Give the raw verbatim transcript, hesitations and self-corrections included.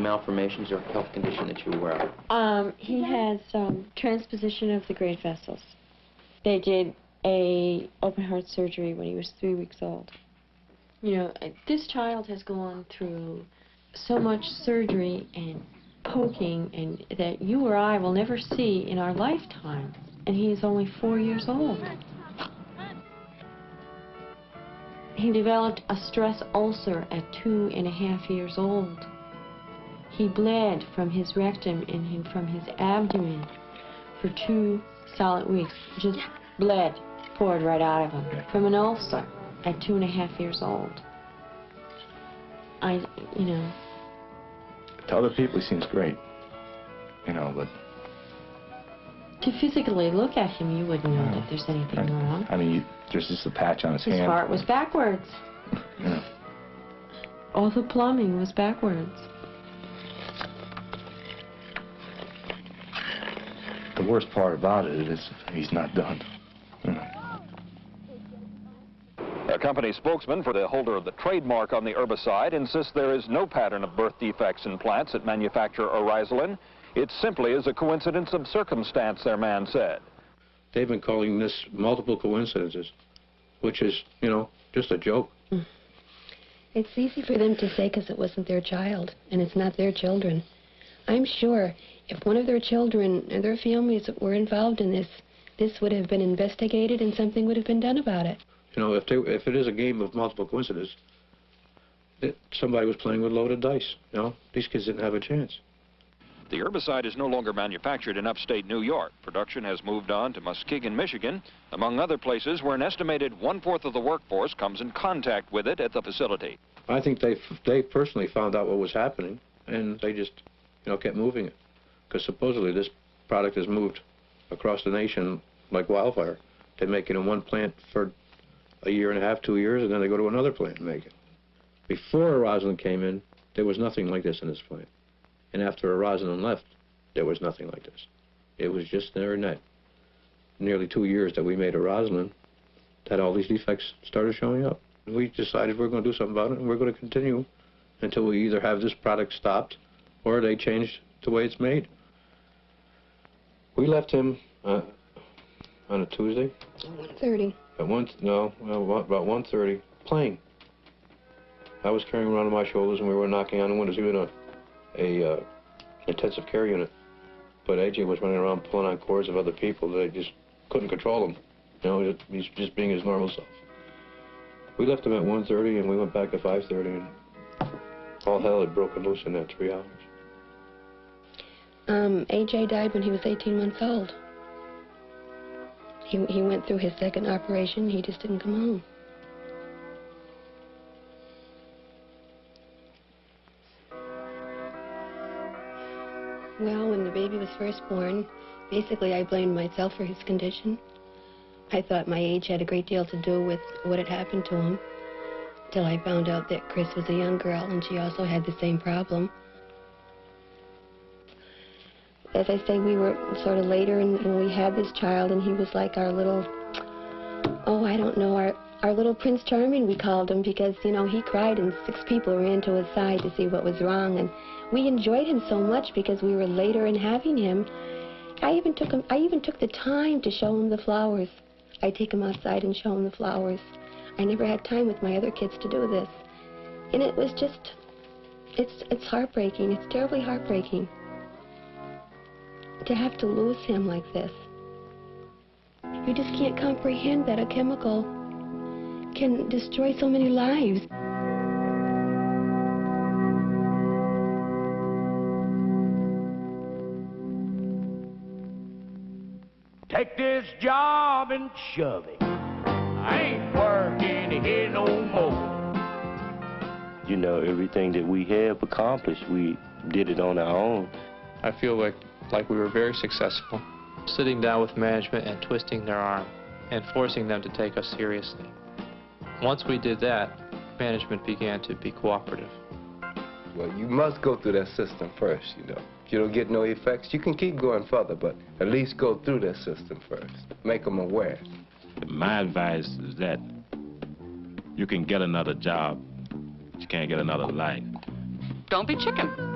malformations or health condition that you were aware of? Um, he has um, transposition of the great vessels. They did a open heart surgery when he was three weeks old. You know, this child has gone through so much surgery and poking and that you or I will never see in our lifetime, and he is only four years old. He developed a stress ulcer at two and a half years old. He bled from his rectum and from his abdomen for two solid weeks. Just bled, poured right out of him from an ulcer at two and a half years old. I, you know. To other people, he seems great, you know, but... To physically look at him, you wouldn't know No. that there's anything I, wrong. I mean, you, there's just a patch on his, His hand. His heart was backwards. Yeah. All the plumbing was backwards. The worst part about it is he's not done. You know. A company spokesman for the holder of the trademark on the herbicide insists there is no pattern of birth defects in plants that manufacture Oryzolin. It simply is a coincidence of circumstance, their man said. They've been calling this multiple coincidences, which is, you know, just a joke. It's easy for them to say because it wasn't their child, and it's not their children. I'm sure if one of their children or their families were involved in this, this would have been investigated and something would have been done about it. You know, if, they, if it is a game of multiple coincidences, it, somebody was playing with loaded dice, you know? These kids didn't have a chance. The herbicide is no longer manufactured in upstate New York. Production has moved on to Muskegon, Michigan, among other places where an estimated one-fourth of the workforce comes in contact with it at the facility. I think they, they personally found out what was happening, and they just, you know, kept moving it. Because supposedly this product is moved across the nation like wildfire. They make it in one plant for a year and a half, two years, and then they go to another plant and make it. Before Oryzolin came in, there was nothing like this in this plant. And after Oryzolin left, there was nothing like this. It was just there and that. Nearly two years that we made Oryzolin, that all these defects started showing up. We decided we're going to do something about it, and we're going to continue until we either have this product stopped or they change the way it's made. We left him uh, on a Tuesday. one thirty. At one, no, well, about one thirty, playing. I was carrying him around on my shoulders, and we were knocking on the windows. He was in a, a uh, intensive care unit. But A J was running around pulling on cords of other people. They just couldn't control him. You know, he's just being his normal self. We left him at one thirty, and we went back at five thirty, and all hell had broken loose in that three hours. Um, A J died when he was eighteen months old. He, he went through his second operation. He just didn't come home. Well, when the baby was first born, basically I blamed myself for his condition. I thought my age had a great deal to do with what had happened to him, till I found out that Chris was a young girl and she also had the same problem. As I say, we were sort of later and, and we had this child, and he was like our little, oh, I don't know, our, our little Prince Charming, we called him, because, you know, he cried and six people ran to his side to see what was wrong, and we enjoyed him so much because we were later in having him. I even took him, I even took the time to show him the flowers. I'd take him outside and show him the flowers. I never had time with my other kids to do this. And it was just, it's, it's heartbreaking, it's terribly heartbreaking to have to lose him like this. You just can't comprehend that a chemical can destroy so many lives. Take this job and shove it. I ain't working here no more. You know, everything that we have accomplished, we did it on our own. I feel like like we were very successful, sitting down with management and twisting their arm and forcing them to take us seriously. Once we did that, management began to be cooperative. Well, you must go through that system first, you know. If you don't get no effects, you can keep going further, but at least go through that system first. Make them aware. My advice is that you can get another job, but you can't get another life. Don't be chicken.